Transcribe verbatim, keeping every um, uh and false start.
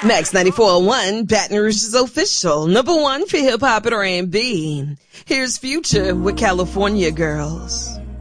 Max ninety-four point one, Baton Rouge's official, number one for hip-hop and R and B. Here's Future with California Girls.